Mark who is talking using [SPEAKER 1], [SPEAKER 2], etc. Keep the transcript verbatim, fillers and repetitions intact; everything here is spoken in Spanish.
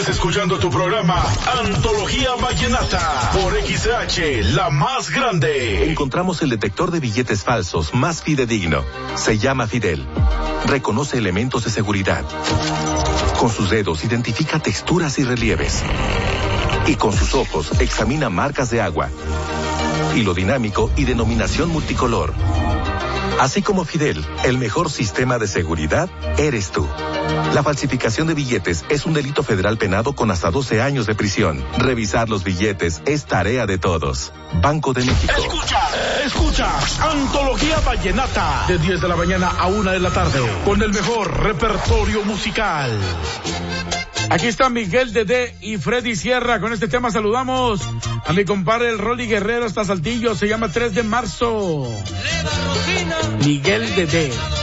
[SPEAKER 1] Estás escuchando tu programa Antología Vallenata por X H, la más grande.
[SPEAKER 2] Encontramos el detector de billetes falsos más fidedigno. Se llama Fidel. Reconoce elementos de seguridad. Con sus dedos identifica texturas y relieves. Y con sus ojos examina marcas de agua, hilo dinámico y denominación multicolor. Así como Fidel, el mejor sistema de seguridad eres tú. La falsificación de billetes es un delito federal penado con hasta doce años de prisión. Revisar los billetes es tarea de todos. Banco de México.
[SPEAKER 1] Escucha, escucha, Antología Vallenata, de diez de la mañana a una de la tarde, con el mejor repertorio musical.
[SPEAKER 3] Aquí está Miguel Dedé y Freddy Sierra. Con este tema saludamos a mi compadre el Rolly Guerrero hasta Saltillo. Se llama tres de marzo. Miguel Dedé.